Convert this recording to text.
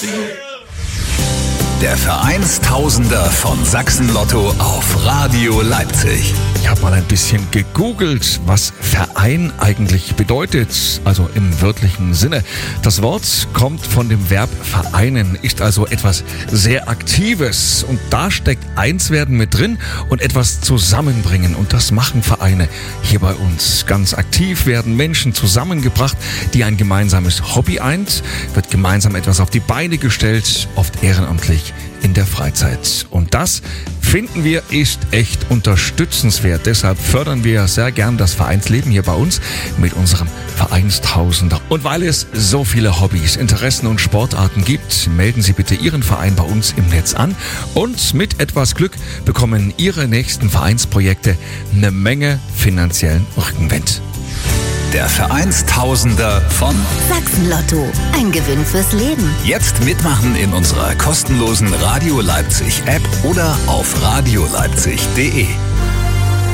Der Vereinstausender von Sachsen-Lotto auf Radio Leipzig. Ich habe mal ein bisschen gegoogelt, was Verein eigentlich bedeutet, also im wörtlichen Sinne. Das Wort kommt von dem Verb vereinen, ist also etwas sehr Aktives. Und da steckt Einswerden mit drin und etwas zusammenbringen. Und das machen Vereine hier bei uns. Ganz aktiv werden Menschen zusammengebracht, die ein gemeinsames Hobby eint, wird gemeinsam etwas auf die Beine gestellt, oft ehrenamtlich in der Freizeit. Und das finden wir ist echt unterstützenswert. Deshalb fördern wir sehr gern das Vereinsleben hier bei uns mit unserem Vereinstausender. Und weil es so viele Hobbys, Interessen und Sportarten gibt, melden Sie bitte Ihren Verein bei uns im Netz an. Und mit etwas Glück bekommen Ihre nächsten Vereinsprojekte eine Menge finanziellen Rückenwind. Der Vereinstausender von Sachsen-Lotto. Ein Gewinn fürs Leben. Jetzt mitmachen in unserer kostenlosen Radio Leipzig App oder auf radioleipzig.de.